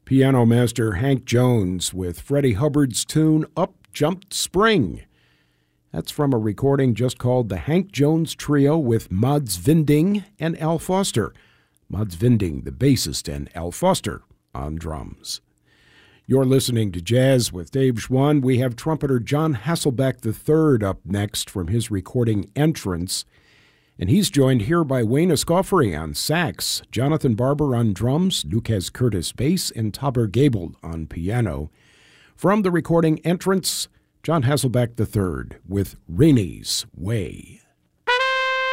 Piano master Hank Jones with Freddie Hubbard's tune Up Jumped Spring. That's from a recording just called the Hank Jones Trio with Mads Vinding and Al Foster. Mads Vinding, the bassist, and Al Foster on drums. You're listening to Jazz with Dave Schwann. We have trumpeter John Hasselbeck III up next from his recording Entrance. And he's joined here by Wayne Escoffery on sax, Jonathan Barber on drums, Lucas Curtis bass, and Taber Gabel on piano. From the recording Entrance, John Hasselbeck III with Rainy's Way.